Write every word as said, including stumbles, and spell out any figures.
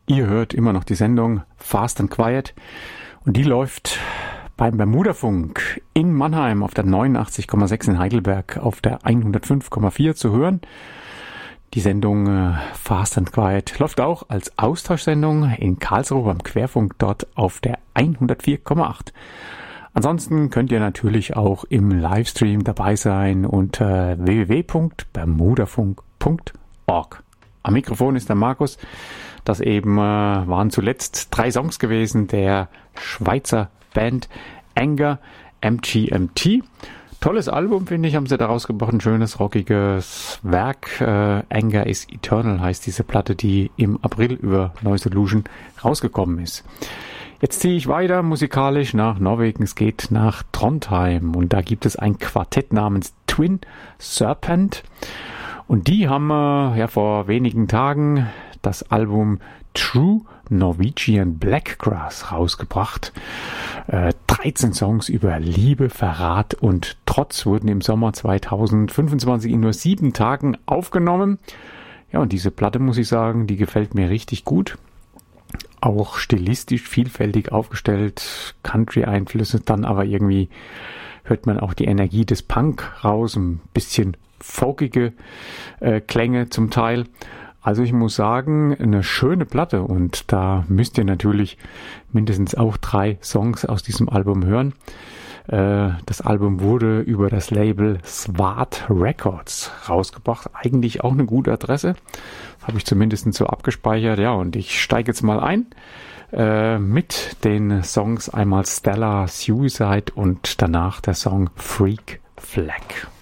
Ihr hört immer noch die Sendung Fast and Quiet und die läuft beim Bermudafunk in Mannheim auf der neunundachtzig Komma sechs, in Heidelberg auf der hundertfünf Komma vier zu hören. Die Sendung äh, Fast and Quiet läuft auch als Austauschsendung in Karlsruhe beim Querfunk dort auf der hundertvier Komma acht. Ansonsten könnt ihr natürlich auch im Livestream dabei sein unter w w w punkt bermudafunk punkt org. Am Mikrofon ist der Markus. Das eben äh, waren zuletzt drei Songs gewesen der Schweizer Band Anger, M G M T. Tolles Album, finde ich, haben sie da rausgebracht. Ein schönes, rockiges Werk. Äh, Anger is Eternal heißt diese Platte, die im April über Noise Illusion rausgekommen ist. Jetzt ziehe ich weiter musikalisch nach Norwegen. Es geht nach Trondheim und da gibt es ein Quartett namens Twin Serpent. Und die haben äh, ja vor wenigen Tagen das Album True Norwegian Blackgrass rausgebracht. Äh, dreizehn Songs über Liebe, Verrat und Trotz wurden im Sommer zweitausendfünfundzwanzig in nur sieben Tagen aufgenommen. Ja, und diese Platte, muss ich sagen, die gefällt mir richtig gut. Auch stilistisch vielfältig aufgestellt, Country-Einflüsse, dann aber irgendwie hört man auch die Energie des Punk raus, ein bisschen folkige äh, Klänge zum Teil. Also ich muss sagen, eine schöne Platte und da müsst ihr natürlich mindestens auch drei Songs aus diesem Album hören. Äh, das Album wurde über das Label Swart Records rausgebracht. Eigentlich auch eine gute Adresse. Habe ich zumindest so abgespeichert. Ja, und ich steige jetzt mal ein äh, mit den Songs einmal Stellar Suicide und danach der Song Freak Flag.